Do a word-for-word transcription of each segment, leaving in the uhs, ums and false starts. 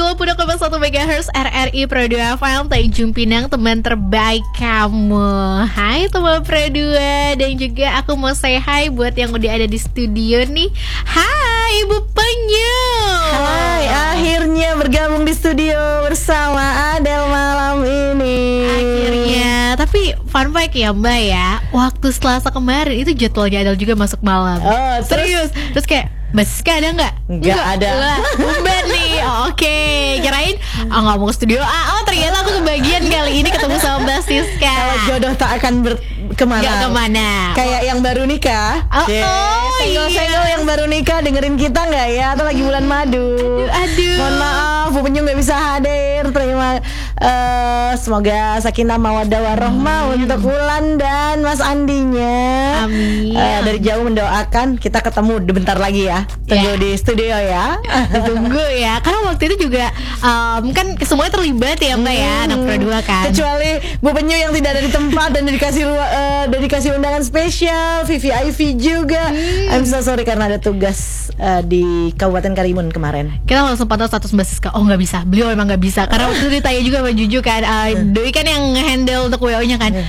puluh koma satu megahertz R R I Pro dua F M Tanjung Pinang, teman terbaik kamu. Hai teman Pro dua. Dan juga aku mau say hi buat yang udah ada di studio nih. Hai Ibu Penyu. Hai, akhirnya bergabung di studio bersama Adel malam ini. Akhirnya. Tapi fun fact ya Mbak ya, waktu Selasa kemarin itu jadwalnya Adel juga masuk malam. Oh, serius. Terus kayak Mbak Siska ada nggak? Nggak ada. Mbak nih, oh, oke. Okay. Kirain oh, nggak mau ke studio. Ah, oh ternyata aku kebagian kali ini ketemu sama Mbak Siska. Kalau jodoh tak akan ber- kemana? Gak kemana. Kayak yang baru nikah. Oh, yeah. oh Senggol-senggol iya. yang baru nikah dengerin kita nggak ya? Atau lagi bulan madu? Aduh, aduh. Mohon maaf, Bu Penyu nggak bisa hadir. Terima. Uh, semoga sakinah mawaddah warahmah hmm. untuk Wulan dan Mas Andinya. Amin. Uh, dari jauh mendoakan kita ketemu bentar lagi ya. Tunggu yeah. di studio ya. Tunggu ya. Karena waktu itu juga um, kan semuanya terlibat ya Mbak hmm. ya, anak Pro dua kan. Kecuali Bu Penyu yang tidak ada di tempat dan dikasih uh, dan dikasih undangan spesial V V I P juga. Hmm. I'm so sorry karena ada tugas uh, di Kabupaten Karimun kemarin. Kita langsung pantau status Mbak Siska. Oh nggak bisa. Beliau emang nggak bisa. Karena waktu itu ditanya juga sama Juju kan. Uh, Doi kan yang handle untuk W O-nya kan.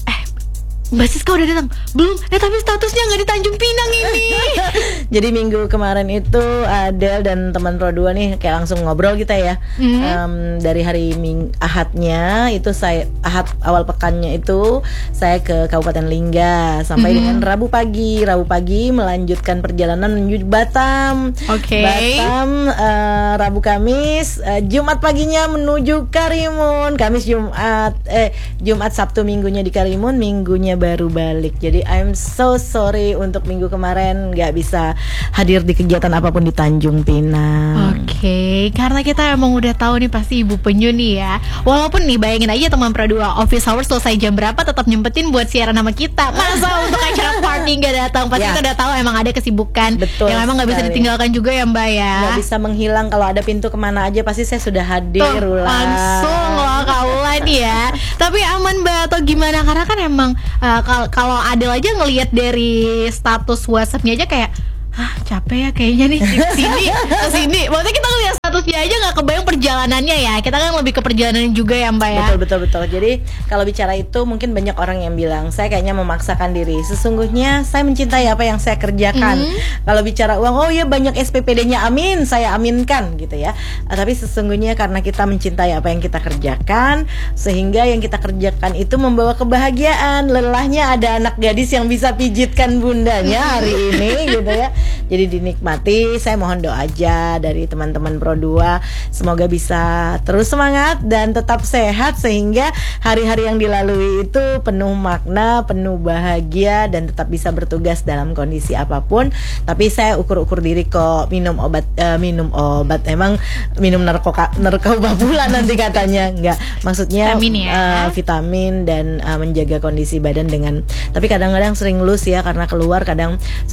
Mbak Siska udah datang? Belum, eh tapi statusnya nggak di Tanjung Pinang ini. Jadi minggu kemarin itu Adel dan teman Pro dua nih kayak langsung ngobrol kita ya. Mm-hmm. um, Dari hari ming- Ahadnya itu saya, Ahad awal pekannya itu saya ke Kabupaten Lingga. Sampai mm-hmm. dengan Rabu pagi Rabu pagi melanjutkan perjalanan menuju Batam. Oke. Okay. Batam, uh, Rabu Kamis, uh, Jumat paginya menuju Karimun. Kamis Jumat, eh Jumat Sabtu minggunya di Karimun, minggunya baru balik. Jadi I'm so sorry untuk minggu kemarin nggak bisa hadir di kegiatan apapun di Tanjung Pinang. Oke, okay, karena kita emang udah tahu nih pasti Ibu Penyu nih ya. Walaupun nih bayangin aja teman Pro dua office hours selesai jam berapa tetap nyempetin buat siaran sama kita. Masa untuk acara party nggak datang? Pasti ya. Kita udah tahu emang ada kesibukan. Betul. Yang emang nggak bisa ditinggalkan juga ya Mbak ya. Nggak bisa menghilang, kalau ada pintu kemana aja pasti saya sudah hadir. Tuh, langsung loh kaulah nih ya. Tapi aman Mbak atau gimana? Karena kan emang Uh, kalau Adel aja ngelihat dari status WhatsApp-nya aja kayak ah capek ya kayaknya nih sini sini. Maksudnya kita ngeliat statusnya aja nggak kebayang perjalanannya ya. Kita kan lebih ke perjalanan juga ya Mbak ya. Betul betul betul. Jadi kalau bicara itu mungkin banyak orang yang bilang saya kayaknya memaksakan diri. Sesungguhnya saya mencintai apa yang saya kerjakan. Mm-hmm. Kalau bicara uang, oh ya banyak S P P D-nya, amin, saya aminkan gitu ya. Uh, tapi sesungguhnya karena kita mencintai apa yang kita kerjakan, sehingga yang kita kerjakan itu membawa kebahagiaan. Lelahnya ada anak gadis yang bisa pijitkan bundanya hari ini gitu ya. Jadi dinikmati. Saya mohon doa aja dari teman-teman Pro dua, semoga bisa terus semangat dan tetap sehat sehingga hari-hari yang dilalui itu penuh makna, penuh bahagia dan tetap bisa bertugas dalam kondisi apapun. Tapi saya ukur-ukur diri kok, minum obat uh, minum obat emang minum narkoba narkoba pula nanti katanya. Enggak, maksudnya vitamin, ya? uh, vitamin dan uh, menjaga kondisi badan dengan, tapi kadang-kadang sering lus ya karena keluar, kadang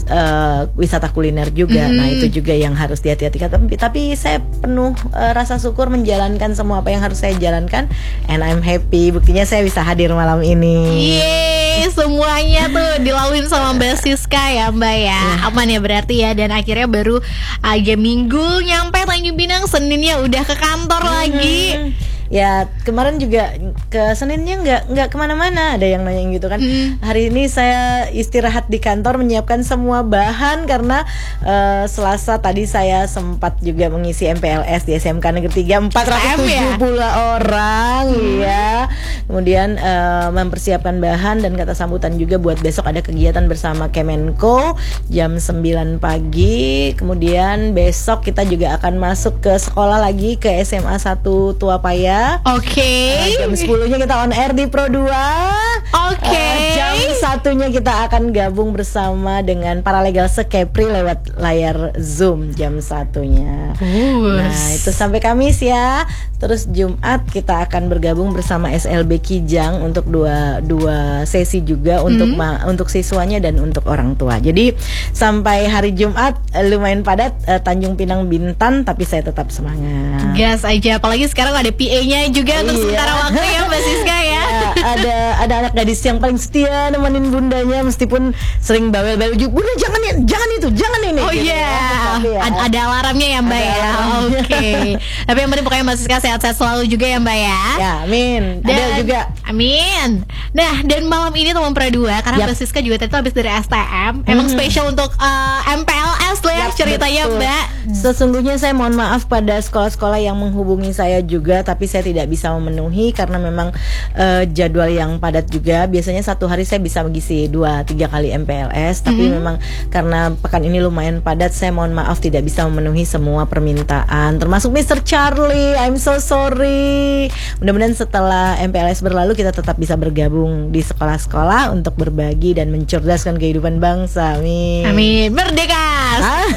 uh, wisata kuliner juga. Mm. Nah itu juga yang harus dihati-hatikan. Tapi, tapi saya penuh uh, rasa syukur menjalankan semua apa yang harus saya jalankan, and I'm happy. Buktinya saya bisa hadir malam ini. Yeay, semuanya tuh dilaluin sama Mbak Siska ya Mbak ya. Yeah. Aman ya berarti ya. Dan akhirnya baru aja minggu nyampe Tanjung Pinang, Seninnya udah ke kantor mm-hmm. lagi. Ya kemarin juga ke Seninnya nggak nggak kemana-mana, ada yang nanya gitu kan. Hmm. Hari ini saya istirahat di kantor menyiapkan semua bahan karena uh, Selasa tadi saya sempat juga mengisi M P L S di S M K Negeri tiga, empat ratus tujuh puluh ya? orang hmm. ya. Kemudian uh, mempersiapkan bahan dan kata sambutan juga buat besok ada kegiatan bersama Kemenko jam sembilan pagi. Kemudian besok kita juga akan masuk ke sekolah lagi ke S M A satu Tuapaya. Oke. Okay. Uh, jam sepuluhnya kita on air di Pro dua. Oke. Okay. Uh, jam satunya kita akan gabung bersama dengan Paralegal Sekepri lewat layar Zoom jam satunya. Uh. Nah itu sampai Kamis ya. Terus Jumat kita akan bergabung bersama S L B Kijang untuk dua dua sesi juga untuk hmm. ma- untuk siswanya dan untuk orang tua. Jadi sampai hari Jumat uh, lumayan padat uh, Tanjung Pinang Bintan, tapi saya tetap semangat. Gas aja, apalagi sekarang ada P A-nya juga untuk iya. sementara waktu ya Mbak Siska ya. Ya, ada ada anak gadis yang paling setia nemenin bundanya meskipun sering bawel-bawel juga. Bunda jangan ya, jangan itu, jangan ini. Oh gitu iya, ya. Ad- ada alarmnya ya Mbak Ada ya. alarmnya. Oke. Tapi yang penting pokoknya Mbak Siska sehat-sehat selalu juga ya Mbak ya. Ya, amin. Ada juga. Amin. Nah, dan malam ini teman Pra dua karena Yap. Mbak Siska juga tadi tuh habis dari S T M. Emang Mhm. spesial untuk uh, M P L S lah ya Yap, ceritanya betul. Mbak. Sesungguhnya saya mohon maaf pada sekolah-sekolah yang menghubungi saya juga, tapi saya tidak bisa memenuhi karena memang eh, jadwal yang padat juga. Biasanya satu hari saya bisa mengisi dua tiga kali M P L S, tapi Mhm. memang karena pekan ini lumayan padat, saya mohon maaf tidak bisa memenuhi semua permintaan, termasuk mister Charlie. I'm so sorry. Mudah-mudahan setelah M P L S berlalu kita tetap bisa bergabung di sekolah-sekolah untuk berbagi dan mencerdaskan kehidupan bangsa. Amin. Amin. Merdeka. Ah.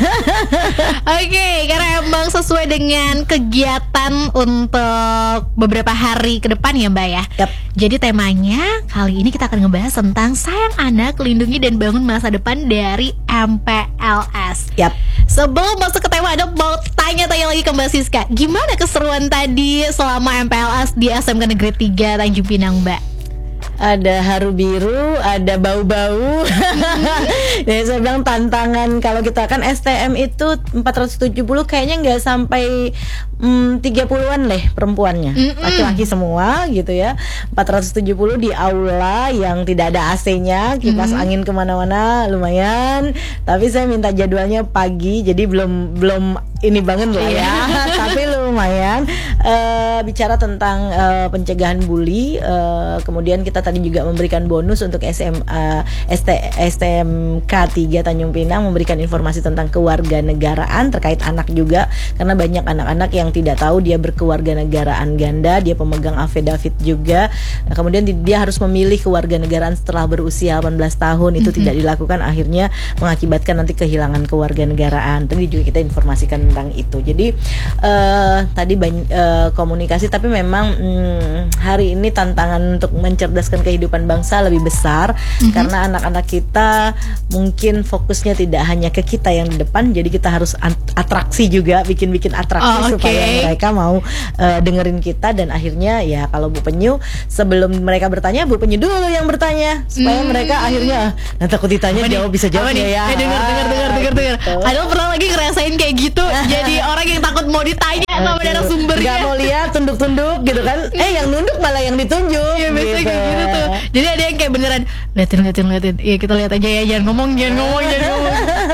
Oke, karena emang sesuai dengan kegiatan untuk beberapa hari ke depan ya Mbak ya. Yap. Jadi temanya kali ini kita akan ngebahas tentang sayang anak, lindungi dan bangun masa depan dari M P L S. Yap. Sebelum masuk ke tema, ada mau tanya-tanya lagi ke Mbak Siska. Gimana keseruan tadi selama M P L S di S M K Negeri tiga Tanjung Pinang Mbak? Ada haru biru, ada bau-bau. Jadi saya bilang tantangan kalau kita kan S T M itu empat ratus tujuh puluh kayaknya nggak sampai mm, tiga puluhan deh perempuannya. Mm-mm. Laki-laki semua gitu ya. empat ratus tujuh puluh di aula yang tidak ada A C-nya, kipas Mm. angin kemana-mana lumayan. Tapi saya minta jadwalnya pagi, jadi belum belum ini banget lah ya. Tapi lumayan. Eh, bicara tentang eh, pencegahan bully, eh, kemudian kita tadi juga memberikan bonus untuk S M A S T, S T M K tiga Tanjung Pinang, memberikan informasi tentang kewarganegaraan terkait anak juga, karena banyak anak-anak yang tidak tahu dia berkewarganegaraan ganda, dia pemegang afidavit juga. Nah, kemudian di- dia harus memilih kewarganegaraan setelah berusia delapan belas tahun, itu tidak dilakukan, akhirnya mengakibatkan nanti kehilangan kewarganegaraan. Tadi juga kita informasikan tentang itu. Jadi eh, tadi banyak eh, komunikasi, tapi memang mm, hari ini tantangan untuk mencerdaskan kehidupan bangsa lebih besar, Mhm. karena anak-anak kita mungkin fokusnya tidak hanya ke kita yang di depan, jadi kita harus at- atraksi juga, bikin-bikin atraksi Oh, oke. supaya mereka mau eh, dengerin kita. Dan akhirnya ya kalau Bu Penyu, sebelum mereka bertanya, Bu Penyu dulu yang bertanya supaya Hmm. mereka akhirnya nah takut ditanya Apa nih? jawab bisa jawab Apa nih? nggak ya. Eh, denger, denger, denger, denger, denger. Gitu. Adel pernah lagi ngerasain kayak gitu. Jadi orang yang takut mau ditanya sama narasumbernya. Gak mau lihat, tunduk-tunduk gitu kan. Eh yang nunduk malah yang ditunjuk. Iya biasanya kayak gitu tuh. Jadi ada yang kayak beneran liatin liatin liatin. Iya kita lihat aja ya, jangan ngomong jangan ngomong jangan ngomong.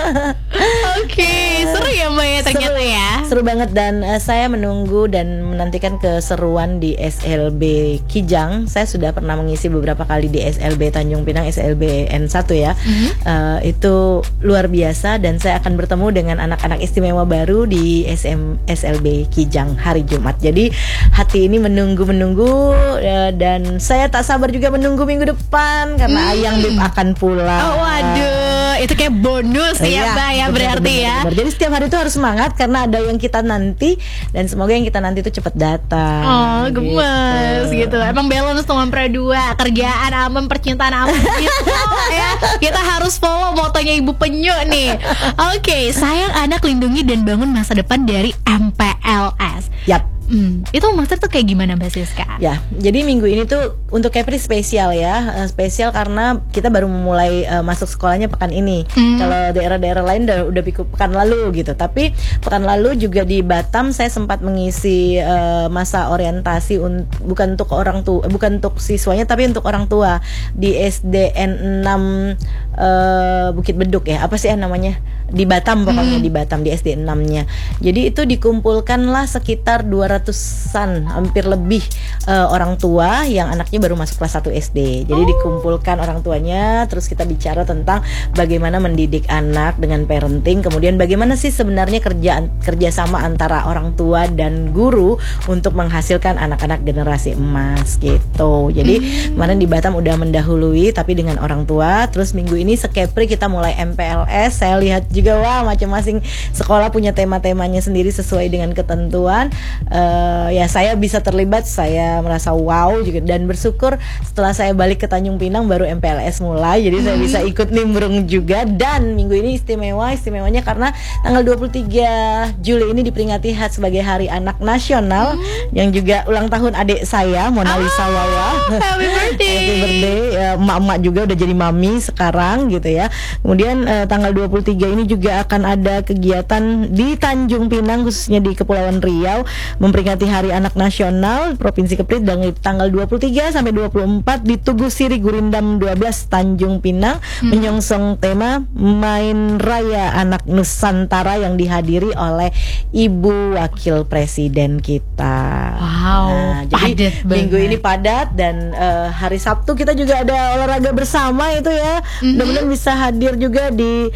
Oke, seru ya Mbak ya ternyata Seru. ya. Seru banget, dan eh, saya menunggu dan menantikan keseruan di S L B Kijang. Saya sudah pernah mengisi beberapa kali di S L B Tanjung Pinang, S L B N satu ya. Eh, itu luar biasa, dan saya akan bertemu dengan anak-anak istimewa baru di S M S L B Kijang hari Jumat. Jadi hati ini menunggu-menunggu, eh, dan saya tak sabar juga menunggu minggu depan karena Hmm. Ayang Bib akan pulang. Oh waduh, itu kayak bonus ya Iya, Mbak ya benar, berarti benar, ya. benar. Jadi setiap hari itu harus semangat karena ada yang kita nanti, dan semoga yang kita nanti itu cepat datang. Oh gemes gitu. Emang balance teman Pra dua, kerjaan aman, percintaan aman gitu ya. Kita harus follow motonya Ibu Penyu nih. Oke, sayang anak, lindungi dan bangun masa depan dari M P L S. Yap. Hmm, itu maksudnya tuh kayak gimana Mbak Siska? Ya, jadi minggu ini tuh untuk Kepri spesial ya, Eh, spesial karena kita baru memulai eh, masuk sekolahnya pekan ini. Hmm. Kalau daerah-daerah lain udah, udah pikir pekan lalu gitu. Tapi pekan lalu juga di Batam saya sempat mengisi eh, masa orientasi un- bukan untuk orang tua, bukan untuk siswanya tapi untuk orang tua di S D N enam eh, Bukit Beduk ya. Apa sih ya namanya? Di Batam pokoknya, di Batam di S D enam-nya. Jadi itu dikumpulkanlah sekitar dua ratusan, hampir lebih eh, orang tua yang anaknya baru masuk kelas satu S D. Jadi dikumpulkan orang tuanya, terus kita bicara tentang bagaimana mendidik anak dengan parenting, kemudian bagaimana sih sebenarnya kerjaan kerjasama antara orang tua dan guru untuk menghasilkan anak-anak generasi emas gitu. Jadi kemarin di Batam udah mendahului tapi dengan orang tua. Terus minggu ini Sekepri kita mulai M P L S. Saya lihat juga wah masing-masing sekolah punya tema-temanya sendiri sesuai dengan ketentuan. Uh, ya saya bisa terlibat, saya merasa wow juga dan bersyukur setelah saya balik ke Tanjung Pinang baru M P L S mulai, jadi hmm. saya bisa ikut nimbrung juga. Dan minggu ini istimewa, istimewanya karena tanggal dua puluh tiga Juli ini diperingati sebagai Hari Anak Nasional hmm. yang juga ulang tahun adik saya Mona Lisa oh, Wawa. Happy birthday. Happy birthday. Uh, emak-emak juga udah jadi mami sekarang gitu ya. Kemudian uh, tanggal dua puluh tiga ini juga akan ada kegiatan di Tanjung Pinang khususnya di Kepulauan Riau memperingati Hari Anak Nasional Provinsi Kepri dari tanggal dua puluh tiga sampai dua puluh empat di Tugu Siri Gurindam dua belas Tanjung Pinang hmm. menyongsong tema Main Raya Anak Nusantara yang dihadiri oleh Ibu Wakil Presiden kita. Wow, nah, jadi minggu ini padat dan uh, hari Sabtu kita juga ada olahraga bersama itu ya. Mm-hmm. Mudah-mudahan bisa hadir juga di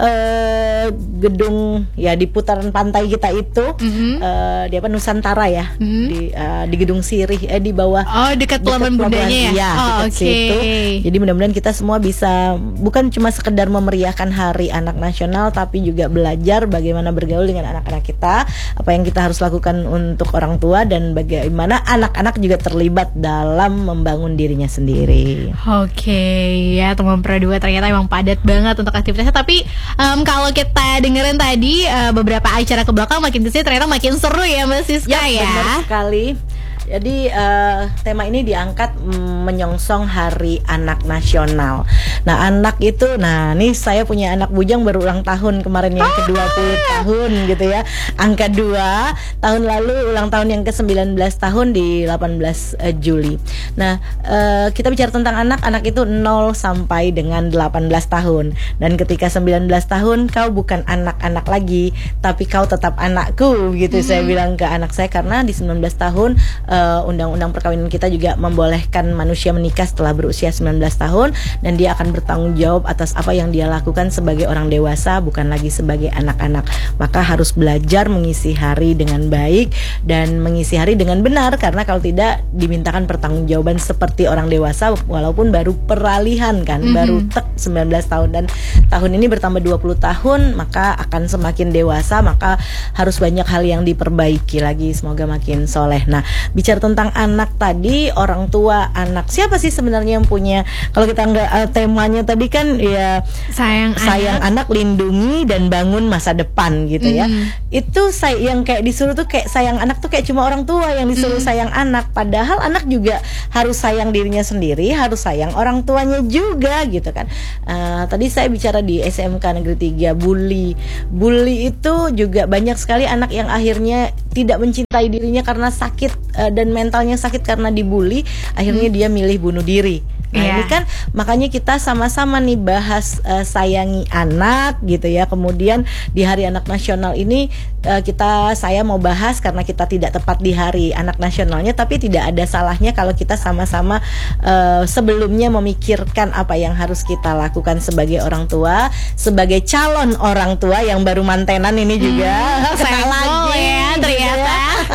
uh, gedung ya di putaran pantai kita itu mm-hmm. uh, di apa Nusantara ya mm-hmm. di uh, di gedung Sirih eh di bawah. Oh dekat Pelabuhan Bundanya ya. Ya oh, dekat okay. situ. Jadi mudah-mudahan kita semua bisa bukan cuma sekedar memeriahkan Hari Anak Nasional tapi juga belajar bagaimana bergaul dengan anak-anak kita, apa yang kita harus lakukan untuk orang tua dan bagaimana anak-anak juga terlibat dalam membangun dirinya sendiri. Oke, okay, ya teman Pro dua ternyata emang padat banget untuk aktivitasnya. Tapi um, kalau kita dengerin tadi uh, beberapa acara ke belakang makin kesini ternyata makin seru ya Mbak Siska ya. Ya benar sekali. Jadi uh, tema ini diangkat mm, menyongsong Hari Anak Nasional. Nah anak itu, nah nih saya punya anak bujang baru ulang tahun kemarin yang ke dua puluh tahun gitu ya. Angka dua, tahun lalu ulang tahun yang ke sembilan belas tahun di delapan belas Juli. Nah uh, kita bicara tentang anak, anak itu nol sampai dengan delapan belas tahun. Dan ketika sembilan belas tahun kau bukan anak-anak lagi, tapi kau tetap anakku gitu hmm. saya bilang ke anak saya karena di sembilan belas tahun Uh, undang-undang perkawinan kita juga membolehkan manusia menikah setelah berusia sembilan belas tahun dan dia akan bertanggung jawab atas apa yang dia lakukan sebagai orang dewasa, bukan lagi sebagai anak-anak. Maka harus belajar mengisi hari dengan baik dan mengisi hari dengan benar karena kalau tidak dimintakan pertanggungjawaban seperti orang dewasa walaupun baru peralihan kan, mm-hmm. baru tek sembilan belas tahun dan tahun ini bertambah dua puluh tahun maka akan semakin dewasa, maka harus banyak hal yang diperbaiki lagi, semoga makin soleh. Nah bicara tentang anak tadi, orang tua anak, siapa sih sebenarnya yang punya, kalau kita nggak uh, temanya tadi kan ya sayang, sayang anak. anak, lindungi dan bangun masa depan gitu ya. Mm. Itu say yang kayak disuruh tuh kayak sayang anak tuh kayak cuma orang tua yang disuruh mm. sayang anak, padahal anak juga harus sayang dirinya sendiri, harus sayang orang tuanya juga gitu kan. Uh, tadi saya bicara di S M K Negeri tiga, bully. Bully itu juga banyak sekali anak yang akhirnya tidak mencintai dirinya karena sakit uh, dan mentalnya sakit karena dibully, akhirnya hmm. dia milih bunuh diri. Nah yeah. ini kan makanya kita sama-sama nih bahas uh, sayangi anak gitu ya. Kemudian di Hari Anak Nasional ini uh, kita saya mau bahas karena kita tidak tepat di Hari Anak Nasionalnya, tapi tidak ada salahnya kalau kita sama-sama uh, sebelumnya memikirkan apa yang harus kita lakukan sebagai orang tua, sebagai calon orang tua yang baru mantenan ini juga. Hmm, saya lagi ya ternyata.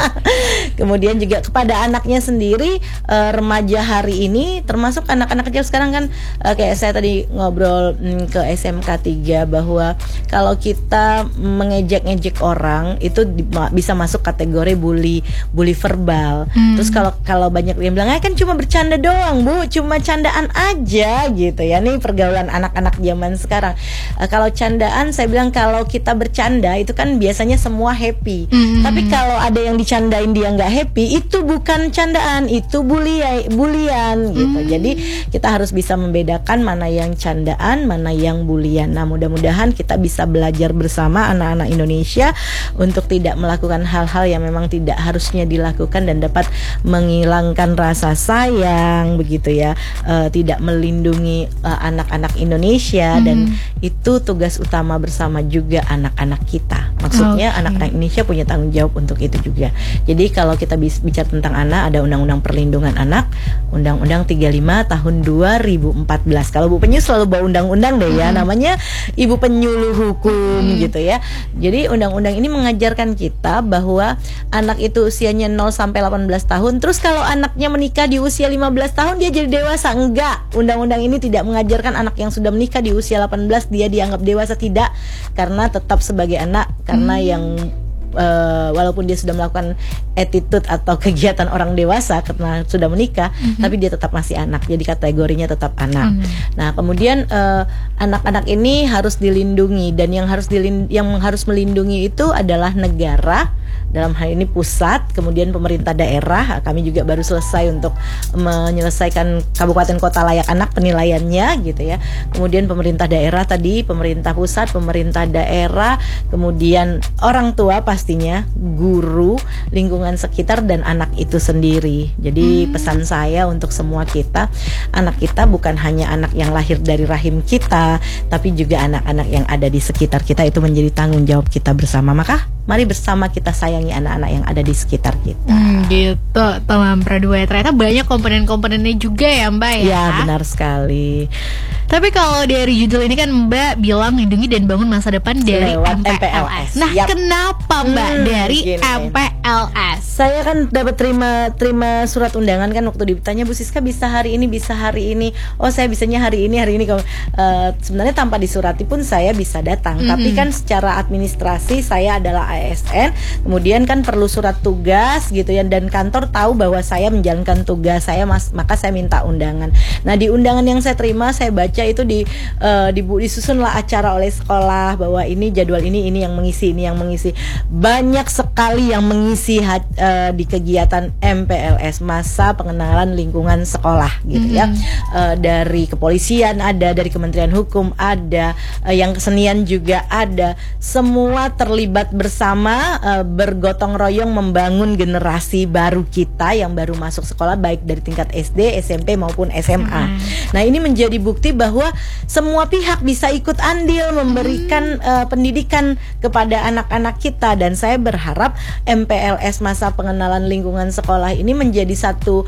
Kemudian juga kepada anaknya sendiri, uh, remaja hari ini termasuk anak-anak kecil sekarang kan uh, kayak saya tadi ngobrol mm, ke S M K tiga bahwa kalau kita mengejek-ngejek orang itu di, ma, bisa masuk kategori bully bully verbal. Hmm. Terus kalau kalau banyak yang bilang ah, kan cuma bercanda doang Bu, cuma candaan aja gitu ya. Nih pergaulan anak-anak zaman sekarang. Uh, kalau candaan saya bilang kalau kita bercanda itu kan biasanya semua happy. Hmm. Tapi kalau ada yang dicandain dia nggak happy, itu bukan candaan, itu bully bulian gitu. Hmm. Jadi kita harus bisa membedakan mana yang candaan, mana yang bulian. Nah, mudah-mudahan kita bisa belajar bersama anak-anak Indonesia untuk tidak melakukan hal-hal yang memang tidak harusnya dilakukan dan dapat menghilangkan rasa sayang begitu ya. Uh, tidak melindungi uh, anak-anak Indonesia hmm. dan itu tugas utama bersama juga anak-anak kita. maksudnya Okay. anak-anak Indonesia punya tanggung jawab untuk itu juga. Jadi kalau kita bicara tentang anak, ada Undang-Undang Perlindungan Anak, Undang-Undang tiga puluh lima tahun dua ribu empat belas. Kalau Bu Penyu selalu bawa undang-undang deh ya, hmm. namanya Ibu Penyuluh Hukum hmm. gitu ya. Jadi undang-undang ini mengajarkan kita bahwa anak itu usianya nol sampai delapan belas tahun. Terus kalau anaknya menikah di usia lima belas tahun dia jadi dewasa? Enggak. Undang-undang ini tidak mengajarkan anak yang sudah menikah di usia delapan belas dia dianggap dewasa, tidak, karena tetap sebagai anak, karena hmm. yang Uh, walaupun dia sudah melakukan attitude atau kegiatan orang dewasa karena sudah menikah, mm-hmm. tapi dia tetap masih anak, jadi kategorinya tetap anak. Mm-hmm. Nah, kemudian uh, anak-anak ini harus dilindungi, dan yang harus dilin- yang harus melindungi itu adalah negara, dalam hal ini pusat, kemudian pemerintah daerah. Kami juga baru selesai untuk menyelesaikan kabupaten kota layak anak penilaiannya gitu ya. Kemudian pemerintah daerah tadi, pemerintah pusat, pemerintah daerah, kemudian orang tua pastinya, guru, lingkungan sekitar, dan anak itu sendiri. Jadi hmm. pesan saya untuk semua kita, anak kita bukan hanya anak yang lahir dari rahim kita, tapi juga anak-anak yang ada di sekitar kita, itu menjadi tanggung jawab kita bersama. Maka mari bersama kita sayangi anak-anak yang ada di sekitar kita. Hmm, gitu, teman Pradua. Ternyata banyak komponen-komponennya juga ya Mbak ya. Ya, benar sekali. Tapi kalau dari judul ini kan Mbak bilang lindungi dan bangun masa depan dari Lewat M P L S. Nah, yep. kenapa Mbak hmm, dari gini. M P L S? Saya kan dapat terima terima surat undangan kan, waktu ditanya Bu Siska bisa hari ini, bisa hari ini. Oh, saya bisanya hari ini, hari ini. Kalau uh, sebenarnya tanpa disurati pun saya bisa datang. Mm-hmm. Tapi kan secara administrasi saya adalah A S N, kemudian kan perlu surat tugas gitu ya, dan kantor tahu bahwa saya menjalankan tugas saya, mas, maka saya minta undangan. Nah, di undangan yang saya terima, saya baca itu di uh, dibu, disusunlah acara oleh sekolah bahwa ini jadwal ini ini yang mengisi, ini yang mengisi. Banyak sekali yang mengisi ha, uh, di kegiatan M P L S, masa pengenalan lingkungan sekolah gitu mm-hmm. ya. Uh, dari kepolisian ada, dari Kementerian Hukum ada, uh, yang kesenian juga ada. Semua terlibat bersama, uh, bergotong royong membangun generasi baru kita yang baru masuk sekolah, baik dari tingkat S D, S M P maupun S M A. Hmm. Nah, ini menjadi bukti bahwa semua pihak bisa ikut andil memberikan hmm. uh, pendidikan kepada anak-anak kita, dan saya berharap M P L S masa pengenalan lingkungan sekolah ini menjadi satu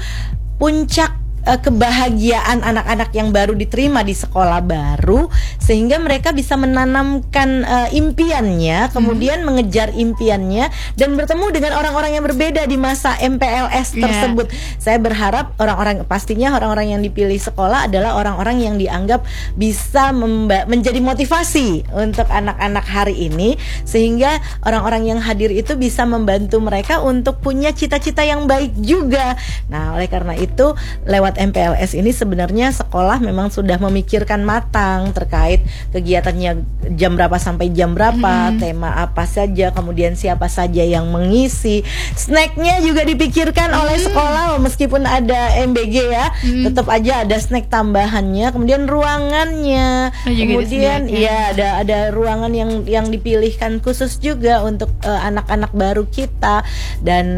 puncak kebahagiaan anak-anak yang baru diterima di sekolah baru, sehingga mereka bisa menanamkan uh, impiannya, kemudian hmm. mengejar impiannya, dan bertemu dengan orang-orang yang berbeda di masa M P L S tersebut. Yeah. Saya berharap orang-orang, pastinya orang-orang yang dipilih sekolah adalah orang-orang yang dianggap bisa memba- menjadi motivasi untuk anak-anak hari ini, sehingga orang-orang yang hadir itu bisa membantu mereka untuk punya cita-cita yang baik juga. Nah, oleh karena itu lewat M P L S ini sebenarnya sekolah memang sudah memikirkan matang terkait kegiatannya jam berapa sampai jam berapa, hmm. tema apa saja, kemudian siapa saja yang mengisi. Snacknya juga dipikirkan hmm. oleh sekolah, meskipun ada M B G ya, hmm. tetap aja ada snack tambahannya. Kemudian ruangannya, oh, kemudian ya ada ada ruangan yang yang dipilihkan khusus juga untuk uh, anak-anak baru kita. Dan